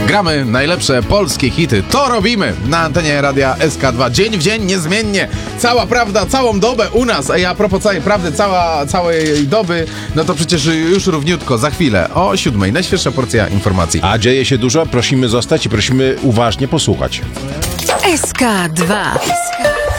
Gramy najlepsze polskie hity. To robimy na antenie radia SK2. Dzień w dzień, niezmiennie. Cała prawda, całą dobę u nas. A propos całej prawdy, całej doby, no to przecież już równiutko, za chwilę o 7:00. Najświeższa porcja informacji. A dzieje się dużo, prosimy zostać i prosimy uważnie posłuchać. SK2.